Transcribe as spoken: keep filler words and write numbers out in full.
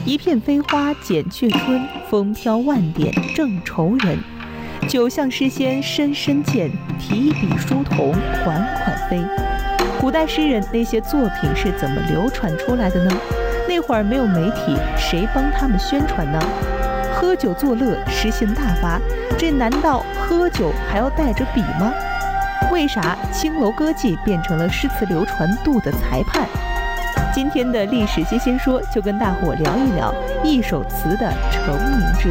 一片飞花减却春，风飘万点正愁人。九相诗仙深深见，提笔书童款款飞。古代诗人那些作品是怎么流传出来的呢？那会儿没有媒体，谁帮他们宣传呢？喝酒作乐，诗兴大发，这难道喝酒还要带着笔吗？为啥青楼歌妓变成了诗词流传度的裁判？今天的历史新鲜说就跟大伙聊一聊一首词的成名之